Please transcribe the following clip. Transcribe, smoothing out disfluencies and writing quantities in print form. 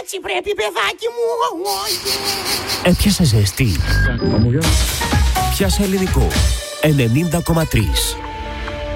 Έτσι πρέπει, παιδάκι μου. Έπιασε ζέστη. Πιάσε ελληνικό. 90,3.